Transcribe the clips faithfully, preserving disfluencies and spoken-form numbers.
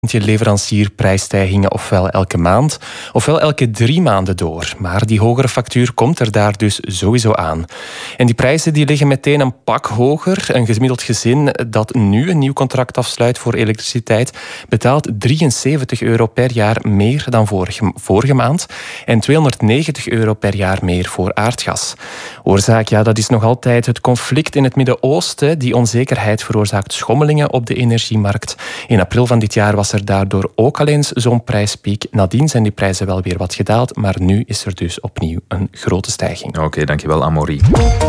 je leverancierprijsstijgingen ofwel elke maand, ofwel elke drie maanden door. Maar die hogere factuur komt er daar dus sowieso aan. En die prijzen die liggen meteen een pak hoger. Een gemiddeld gezin dat nu een nieuw contract afsluit voor elektriciteit betaalt drieënzeventig euro per jaar meer dan vorige, vorige maand en tweehonderdnegentig euro per jaar meer voor aardgas. Oorzaak, ja, dat is nog altijd het conflict in het Midden-Oosten. Die onzekerheid veroorzaakt schommelingen op de energiemarkt. In april van dit jaar was er daardoor ook al eens zo'n prijspiek. Nadien zijn die prijzen wel weer wat gedaald, maar nu is er dus opnieuw een grote stijging. Oké, okay, dankjewel Amaury.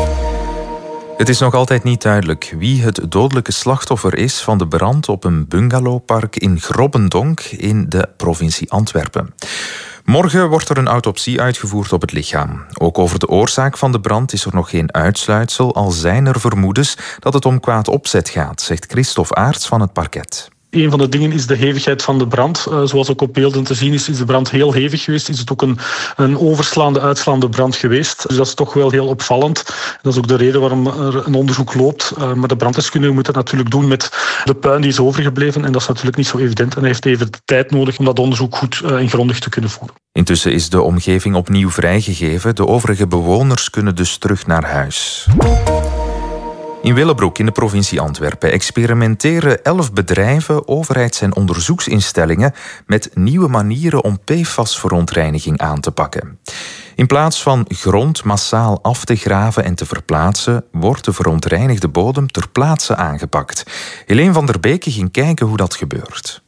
Het is nog altijd niet duidelijk wie het dodelijke slachtoffer is van de brand op een bungalowpark in Grobbendonk in de provincie Antwerpen. Morgen wordt er een autopsie uitgevoerd op het lichaam. Ook over de oorzaak van de brand is er nog geen uitsluitsel, al zijn er vermoedens dat het om kwaad opzet gaat, zegt Christophe Aerts van het parket. Een van de dingen is de hevigheid van de brand. Uh, zoals ook op beelden te zien is, is de brand heel hevig geweest. Is het ook een, een overslaande, uitslaande brand geweest. Dus dat is toch wel heel opvallend. Dat is ook de reden waarom er een onderzoek loopt. Uh, maar de branddeskundige moet dat natuurlijk doen met de puin die is overgebleven. En dat is natuurlijk niet zo evident. En hij heeft even de tijd nodig om dat onderzoek goed uh, en grondig te kunnen voeren. Intussen is de omgeving opnieuw vrijgegeven. De overige bewoners kunnen dus terug naar huis. In Willebroek in de provincie Antwerpen experimenteren elf bedrijven, overheids- en onderzoeksinstellingen met nieuwe manieren om P F A S-verontreiniging aan te pakken. In plaats van grond massaal af te graven en te verplaatsen, wordt de verontreinigde bodem ter plaatse aangepakt. Helene van der Beke ging kijken hoe dat gebeurt.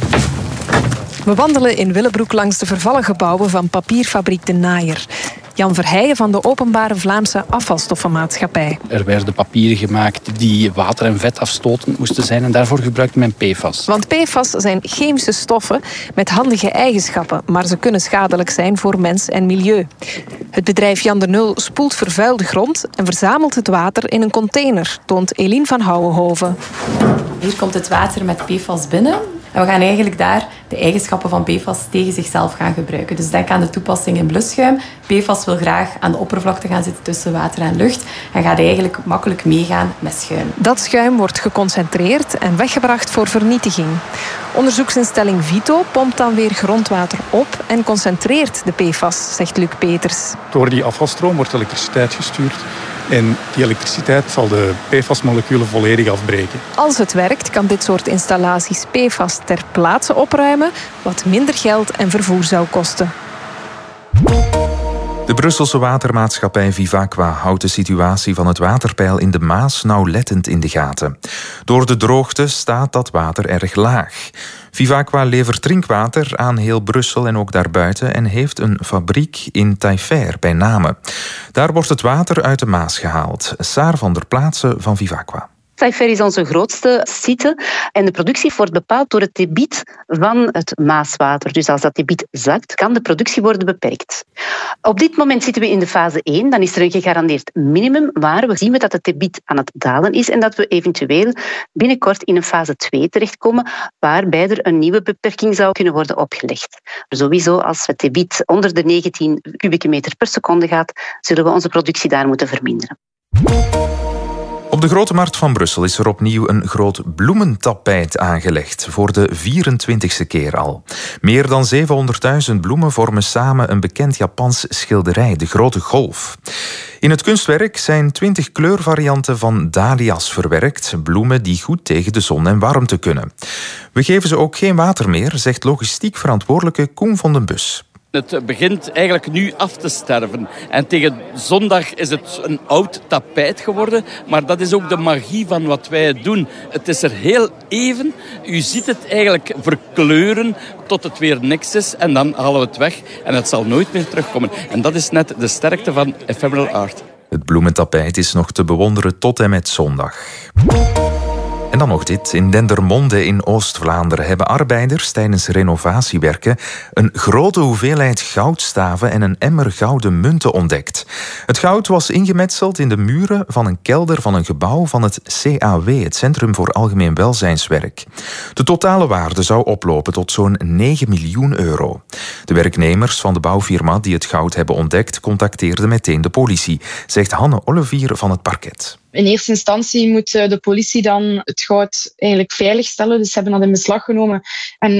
We wandelen in Willebroek langs de vervallen gebouwen van papierfabriek De Naaier. Jan Verheijen van de Openbare Vlaamse Afvalstoffenmaatschappij. Er werden papieren gemaakt die water- en vetafstotend moesten zijn en daarvoor gebruikte men P F A S. Want P F A S zijn chemische stoffen met handige eigenschappen, maar ze kunnen schadelijk zijn voor mens en milieu. Het bedrijf Jan de Nul spoelt vervuilde grond en verzamelt het water in een container, toont Eline van Houwenhoven. Hier komt het water met P F A S binnen. En we gaan eigenlijk daar de eigenschappen van P F A S tegen zichzelf gaan gebruiken. Dus denk aan de toepassing in blusschuim. P F A S wil graag aan de oppervlakte gaan zitten tussen water en lucht en gaat eigenlijk makkelijk meegaan met schuim. Dat schuim wordt geconcentreerd en weggebracht voor vernietiging. Onderzoeksinstelling Vito pompt dan weer grondwater op en concentreert de P F A S, zegt Luc Peters. Door die afvalstroom wordt elektriciteit gestuurd. En die elektriciteit zal de P F A S-moleculen volledig afbreken. Als het werkt, kan dit soort installaties P F A S ter plaatse opruimen, wat minder geld en vervoer zou kosten. De Brusselse watermaatschappij Vivaqua houdt de situatie van het waterpeil in de Maas nauwlettend in de gaten. Door de droogte staat dat water erg laag. Vivaqua levert drinkwater aan heel Brussel en ook daarbuiten en heeft een fabriek in Taillefer bij Namen. Daar wordt het water uit de Maas gehaald. Saar van der Plaatsen van Vivaqua. Taillefer is onze grootste site en de productie wordt bepaald door het debiet van het Maaswater. Dus als dat debiet zakt, kan de productie worden beperkt. Op dit moment zitten we in de fase één, dan is er een gegarandeerd minimum, maar we zien dat het debiet aan het dalen is en dat we eventueel binnenkort in een fase twee terechtkomen, waarbij er een nieuwe beperking zou kunnen worden opgelegd. Sowieso, als het debiet onder de negentien kubieke meter per seconde gaat, zullen we onze productie daar moeten verminderen. Op de Grote Markt van Brussel is er opnieuw een groot bloementapijt aangelegd, voor de vierentwintigste keer al. Meer dan zevenhonderdduizend bloemen vormen samen een bekend Japans schilderij, de Grote Golf. In het kunstwerk zijn twintig kleurvarianten van dahlia's verwerkt, bloemen die goed tegen de zon en warmte kunnen. We geven ze ook geen water meer, zegt logistiek verantwoordelijke Koen van den Bus. Het begint eigenlijk nu af te sterven. En tegen zondag is het een oud tapijt geworden. Maar dat is ook de magie van wat wij doen. Het is er heel even. U ziet het eigenlijk verkleuren tot het weer niks is. En dan halen we het weg. En het zal nooit meer terugkomen. En dat is net de sterkte van ephemeral art. Het bloementapijt is nog te bewonderen tot en met zondag. En dan nog dit. In Dendermonde in Oost-Vlaanderen hebben arbeiders tijdens renovatiewerken een grote hoeveelheid goudstaven en een emmer gouden munten ontdekt. Het goud was ingemetseld in de muren van een kelder van een gebouw van het C A W, het Centrum voor Algemeen Welzijnswerk. De totale waarde zou oplopen tot zo'n negen miljoen euro. De werknemers van de bouwfirma die het goud hebben ontdekt contacteerden meteen de politie, zegt Hanne Olivier van het parket. In eerste instantie moet de politie dan het goud eigenlijk veiligstellen. Dus ze hebben dat in beslag genomen en